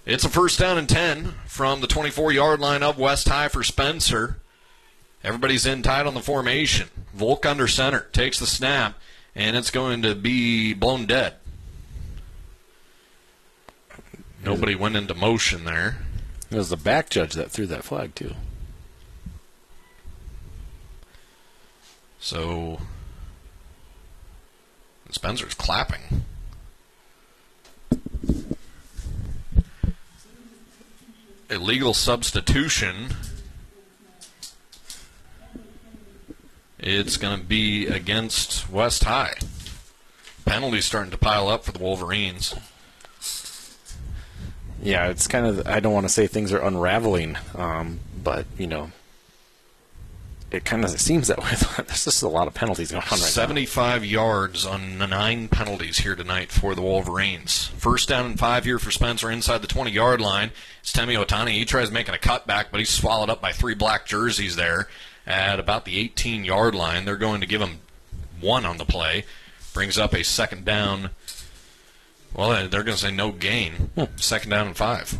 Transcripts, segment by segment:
It's a first down and 10 from the 24-yard line of West High for Spencer. Everybody's in tight on the formation. Volk under center, takes the snap, and it's going to be blown dead. Nobody went into motion there. It was the back judge that threw that flag, too. So, Spencer's clapping. Illegal substitution. It's going to be against West High. Penalties starting to pile up for the Wolverines. Yeah, it's kind of, I don't want to say things are unraveling, but, it kind of seems that way. There's just a lot of penalties going on right 75 yards on 9 penalties here tonight for the Wolverines. First down and 5 here for Spencer inside the 20-yard line. It's Temi Otani. He tries making a cutback, but he's swallowed up by 3 black jerseys there at about the 18-yard line. They're going to give him 1 on the play. Brings up a second down. Well, they're going to say no gain. Second down and 5.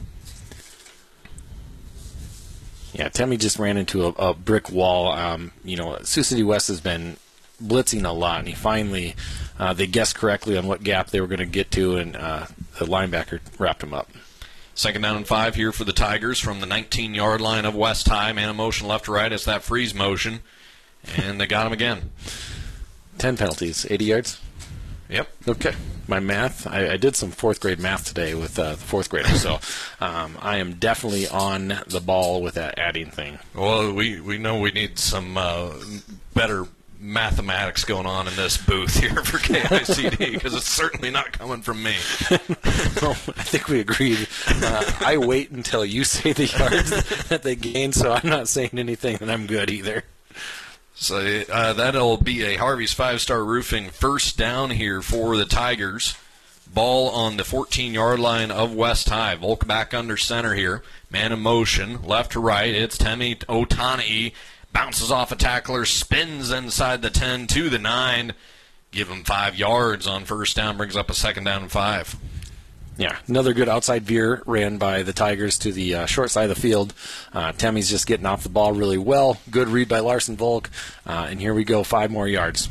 Yeah, Temi just ran into a brick wall. Sioux City West has been blitzing a lot, and he finally, they guessed correctly on what gap they were going to get to, and the linebacker wrapped him up. Second down and 5 here for the Tigers from the 19-yard line of West High. Man in motion left to right. It's that freeze motion, and they got him again. 10 penalties, 80 yards? Yep. Okay. My math, I did some fourth grade math today with the fourth graders, so I am definitely on the ball with that adding thing. Well, we know we need some better mathematics going on in this booth here for KICD because it's certainly not coming from me. Well, I think we agreed. I wait until you say the yards that they gain, so I'm not saying anything, and I'm good either. So that'll be a Harvey's 5-Star Roofing first down here for the Tigers. Ball on the 14-yard line of West High. Volk back under center here. Man in motion, left to right. It's Temi Otani. Bounces off a tackler, spins inside the 10 to the 9. Give him 5 yards on first down. Brings up a second down and 5. Yeah, another good outside veer ran by the Tigers to the short side of the field. Temi's just getting off the ball really well. Good read by Larson Volk. And here we go, 5 more yards.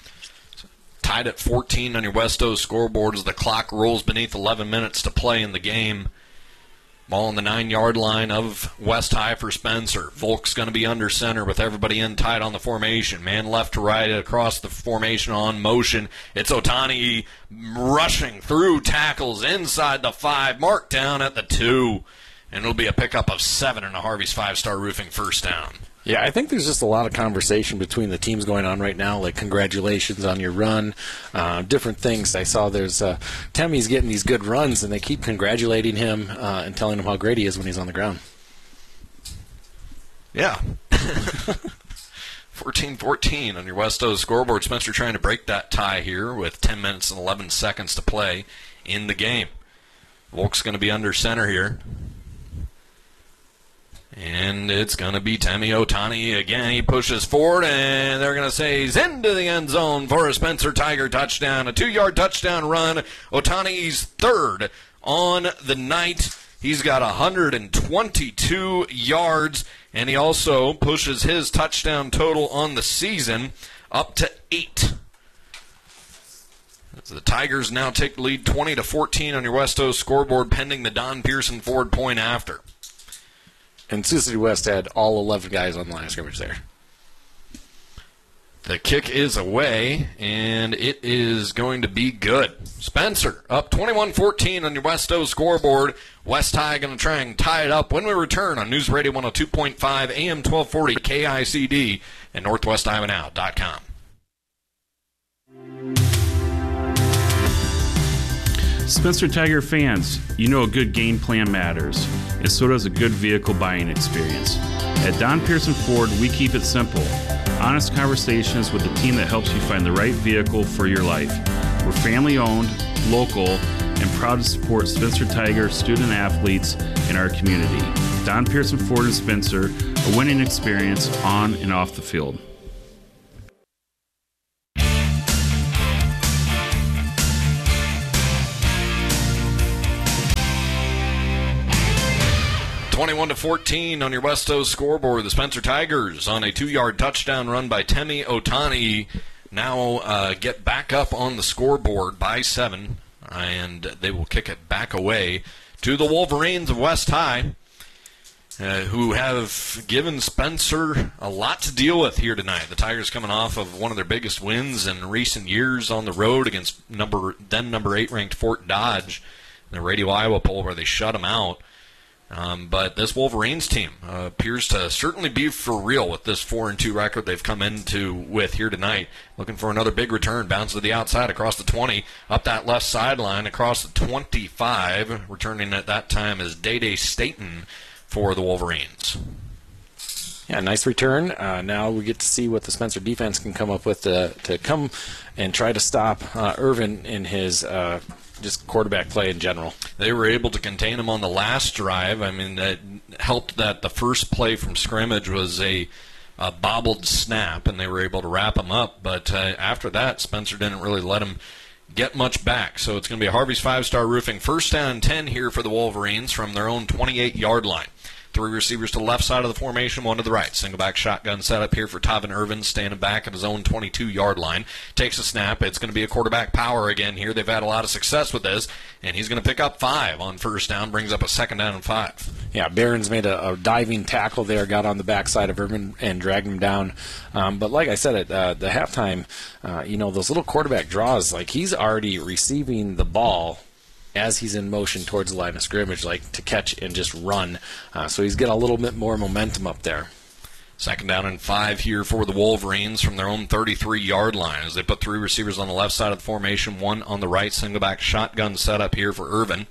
Tied at 14 on your Westo scoreboard as the clock rolls beneath 11 minutes to play in the game. Ball on the 9-yard line of West High for Spencer. Volk's going to be under center with everybody in tight on the formation. Man left to right across the formation on motion. It's Otani rushing through tackles inside the 5, marked down at the 2. And it'll be a pickup of 7 and a Harvey's 5-Star Roofing first down. Yeah, I think there's just a lot of conversation between the teams going on right now, like congratulations on your run, different things. I saw there's Temi's getting these good runs, and they keep congratulating him and telling him how great he is when he's on the ground. Yeah. 14-14 on your Westo scoreboard. Spencer trying to break that tie here with 10 minutes and 11 seconds to play in the game. Volk's going to be under center here. And it's going to be Temi Otani again. He pushes forward, and they're going to say he's into the end zone for a Spencer Tiger touchdown. A 2-yard touchdown run. Otani's 3rd on the night. He's got 122 yards, and he also pushes his touchdown total on the season up to 8. So the Tigers now take the lead 20-14 on your Westo scoreboard, pending the Don Pearson Ford point after. And Sioux City West had all 11 guys on the line of scrimmage there. The kick is away, and it is going to be good. Spencer up 21-14 on your Westo scoreboard. West High going to try and tie it up when we return on News Radio 102.5 AM 1240 KICD and NorthwestIowanow.com. Spencer Tiger fans, you know a good game plan matters, and so does a good vehicle buying experience. At Don Pearson Ford, we keep it simple. Honest conversations with the team that helps you find the right vehicle for your life. We're family-owned, local, and proud to support Spencer Tiger student athletes in our community. Don Pearson Ford and Spencer, a winning experience on and off the field. 21-14 on your Westo scoreboard. The Spencer Tigers on a 2-yard touchdown run by Temi Otani now get back up on the scoreboard by 7, and they will kick it back away to the Wolverines of West High, who have given Spencer a lot to deal with here tonight. The Tigers coming off of one of their biggest wins in recent years on the road against number 8 ranked Fort Dodge in the Radio Iowa poll, where they shut them out. But this Wolverines team appears to certainly be for real with this 4-2 record they've come into with here tonight. Looking for another big return. Bounce to the outside across the 20, up that left sideline across the 25. Returning at that time is Day Staten for the Wolverines. Yeah, nice return. Now we get to see what the Spencer defense can come up with to come and try to stop Irvin in his just quarterback play in general. They were able to contain him on the last drive. I mean, that helped that the first play from scrimmage was a bobbled snap, and they were able to wrap him up. But after that, Spencer didn't really let him get much back. So it's going to be a Harvey's 5-Star Roofing 1st down and 10 here for the Wolverines from their own 28-yard line. 3 receivers to the left side of the formation, 1 to the right. Single back shotgun setup here for Tavin Irvin, standing back at his own 22-yard line. Takes a snap. It's going to be a quarterback power again here. They've had a lot of success with this, and he's going to pick up 5 on 1st down, brings up a 2nd down and 5. Yeah, Barron's made a diving tackle there, got on the backside of Irvin and dragged him down. But like I said at the halftime, those little quarterback draws, like he's already receiving the ball as he's in motion towards the line of scrimmage, like to catch and just run. So he's got a little bit more momentum up there. 2nd down and 5 here for the Wolverines from their own 33-yard line as they put 3 receivers on the left side of the formation, 1 on the right. Single back shotgun setup here for Irvin.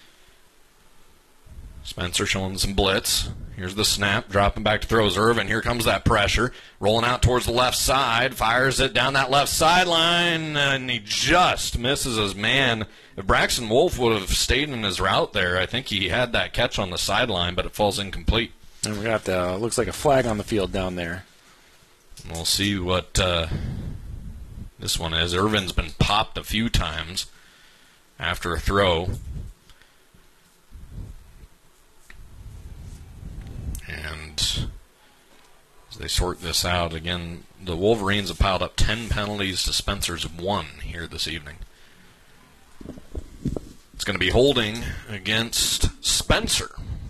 Spencer showing some blitz. Here's the snap, dropping back to throws Irvin. Here comes that pressure. Rolling out towards the left side, fires it down that left sideline, and he just misses his man. If Braxton Wolf would have stayed in his route there, I think he had that catch on the sideline, but it falls incomplete. And we got looks like a flag on the field down there. We'll see what this one is. Irvin's been popped a few times after a throw. And as they sort this out, again, the Wolverines have piled up 10 penalties to Spencer's 1 here this evening. It's going to be holding against Spencer.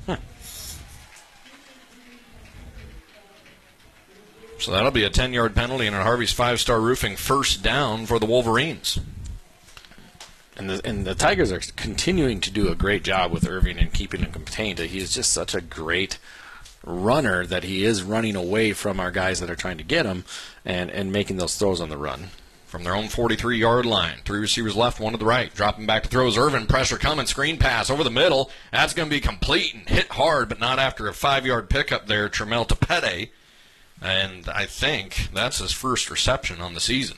So that'll be a 10-yard penalty and a Harvey's 5-Star Roofing 1st down for the Wolverines. And the Tigers are continuing to do a great job with Irving and keeping him contained. He is just such a great runner that he is running away from our guys that are trying to get him and making those throws on the run. From their own 43-yard line, 3 receivers left, 1 to the right. Dropping back to throws Irvin, pressure coming, screen pass over the middle. That's going to be complete and hit hard, but not after a 5-yard pickup there, Tremel Tepede. And I think that's his first reception on the season.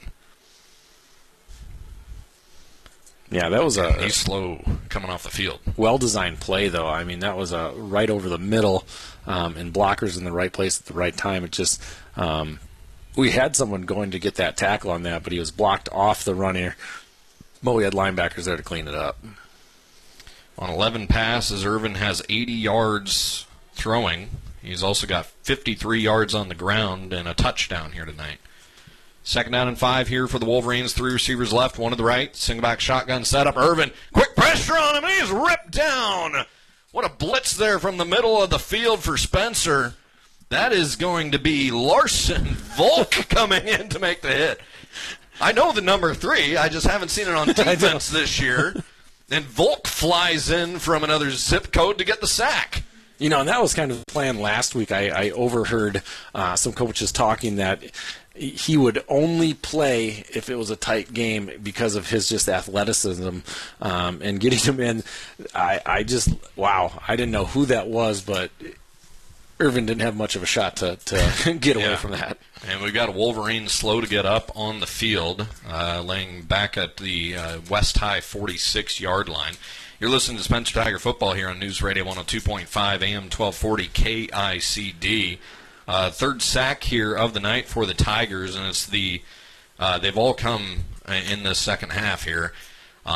Yeah, that was he's slow coming off the field. Well-designed play, though. I mean, that was right over the middle, and blockers in the right place at the right time. It just we had someone going to get that tackle on that, but he was blocked off the runner. But we had linebackers there to clean it up. On 11 passes, Irvin has 80 yards throwing. He's also got 53 yards on the ground and a touchdown here tonight. 2nd down and 5 here for the Wolverines. 3 receivers left, 1 to the right. Single back shotgun setup. Irvin, quick pressure on him, and he's ripped down. What a blitz there from the middle of the field for Spencer. That is going to be Larson Volk coming in to make the hit. I know the number 3. I just haven't seen it on defense this year. And Volk flies in from another zip code to get the sack. And that was kind of the plan last week. I overheard some coaches talking that he would only play if it was a tight game because of his just athleticism and getting him in. I didn't know who that was, but Irvin didn't have much of a shot to get away from that. And we've got a Wolverine slow to get up on the field, laying back at the West High 46-yard line. You're listening to Spencer Tiger Football here on News Radio 102.5 AM 1240 KICD. 3rd sack here of the night for the Tigers, and it's they've all come in the second half here.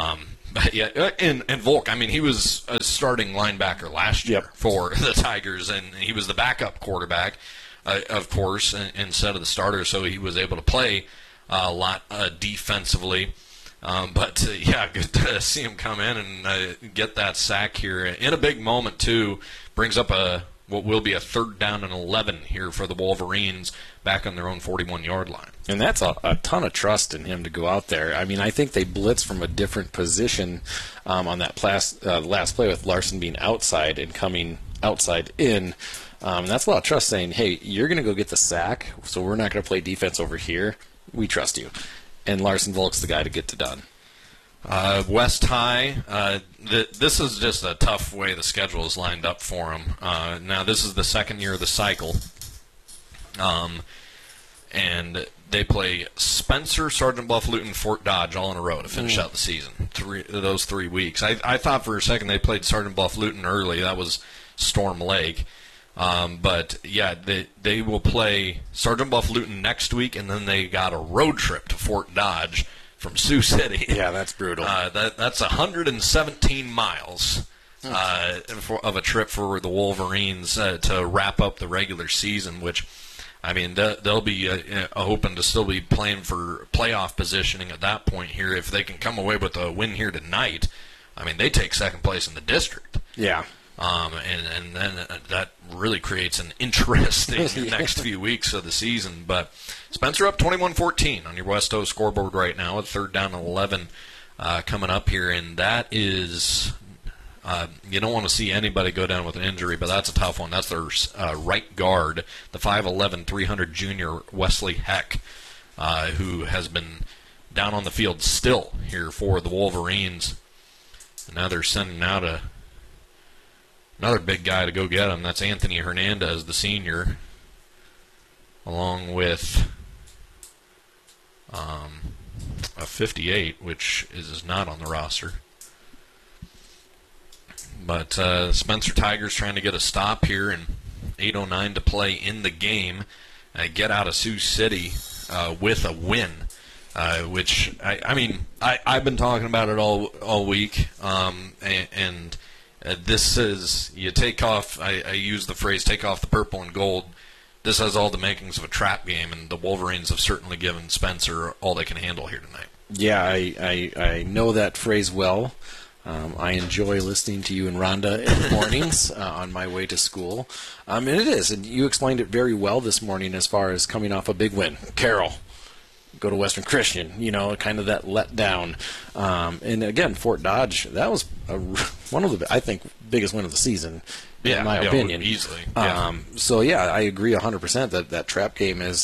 But yeah, and Volk, I mean, he was a starting linebacker last year for the Tigers, and he was the backup quarterback, of course, instead of the starter, so he was able to play a lot defensively. But good to see him come in and get that sack here in a big moment, too. Brings up what will be a 3rd down and 11 here for the Wolverines back on their own 41-yard line. And that's a ton of trust in him to go out there. I mean, I think they blitz from a different position on that last play with Larson being outside and coming outside in. That's a lot of trust saying, hey, you're going to go get the sack, so we're not going to play defense over here. We trust you. And Larson Volk's the guy to get it done. West High, this is just a tough way the schedule is lined up for them. Now, this is the second year of the cycle, and they play Spencer, Sergeant Bluff, Luton, Fort Dodge all in a row to finish out the season, those 3 weeks. I thought for a second they played Sergeant Bluff, Luton early. That was Storm Lake. But, yeah, they will play Sergeant Bluff, Luton next week, and then they got a road trip to Fort Dodge from Sioux City. Yeah, that's brutal. That's 117 miles of a trip for the Wolverines to wrap up the regular season, which, I mean, they'll be hoping to still be playing for playoff positioning at that point here. If they can come away with a win here tonight, I mean, they take second place in the district. Yeah. And then that really creates an interesting next few weeks of the season. But Spencer up 21-14 on your West O scoreboard right now with 3rd down and 11 coming up here. And that is, you don't want to see anybody go down with an injury, but that's a tough one. That's their right guard, the 5'11", 300 junior Wesley Heck, who has been down on the field still here for the Wolverines. And now they're sending out another big guy to go get him. That's Anthony Hernandez, the senior, along with a 58, which is not on the roster. But Spencer Tigers trying to get a stop here, and 8:09 to play in the game. Get out of Sioux City with a win, which, I've been talking about it all week, and this is, you take off, I use the phrase, take off the purple and gold. This has all the makings of a trap game, and the Wolverines have certainly given Spencer all they can handle here tonight. Yeah, I know that phrase well. I enjoy listening to you and Rhonda in the mornings on my way to school. And it is, and you explained it very well this morning as far as coming off a big win. Carroll, go to Western Christian, kind of that letdown. And again, Fort Dodge, that was one of the, I think, biggest win of the season, in my opinion. Easily. So, I agree 100% that trap game is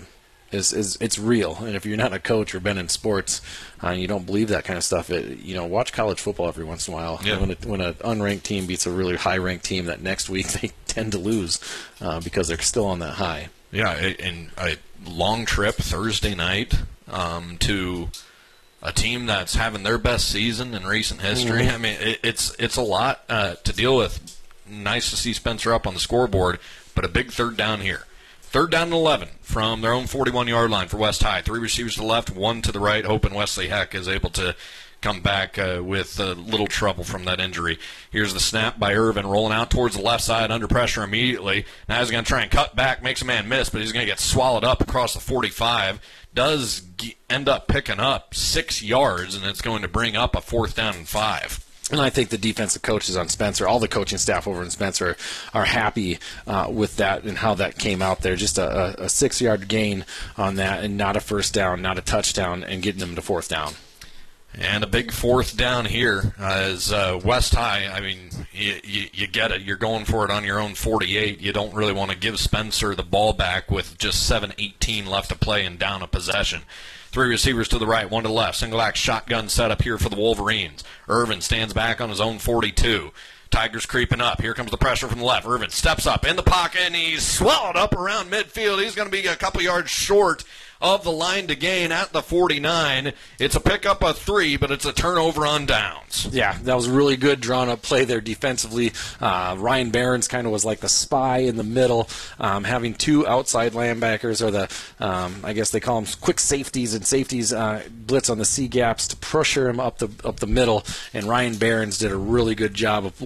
it's real. And if you're not a coach or been in sports and you don't believe that kind of stuff, watch college football every once in a while. Yeah. When an unranked team beats a really high-ranked team, that next week they tend to lose because they're still on that high. Yeah, and a long trip Thursday night to a team that's having their best season in recent history. Mm-hmm. I mean, it's a lot to deal with. Nice to see Spencer up on the scoreboard, but a big 3rd down here. 3rd down and 11 from their own 41-yard line for West High. 3 receivers to the left, 1 to the right, hoping Wesley Heck is able to come back with a little trouble from that injury. Here's the snap by Irvin, rolling out towards the left side, under pressure immediately. Now he's going to try and cut back, makes a man miss, but he's going to get swallowed up across the 45. Does end up picking up 6 yards, and it's going to bring up a 4th down and 5. And I think the defensive coaches on Spencer, all the coaching staff over in Spencer, are happy with that and how that came out there. Just a 6-yard gain on that, and not a first down, not a touchdown, and getting them to 4th down. And a big 4th down here is West High. I mean, you get it. You're going for it on your own 48. You don't really want to give Spencer the ball back with just 7:18 left to play and down a possession. 3 receivers to the right, 1 to the left. Single act shotgun setup here for the Wolverines. Irvin stands back on his own 42. Tigers creeping up. Here comes the pressure from the left. Irvin steps up in the pocket, and he's swallowed up around midfield. He's going to be a couple yards short of the line to gain at the 49. It's a pickup of 3, but it's a turnover on downs. Yeah, that was a really good drawn-up play there defensively. Ryan Behrens kind of was like the spy in the middle, having 2 outside linebackers, or the, I guess they call them quick safeties, and safeties blitz on the C gaps to pressure him up the middle, and Ryan Behrens did a really good job of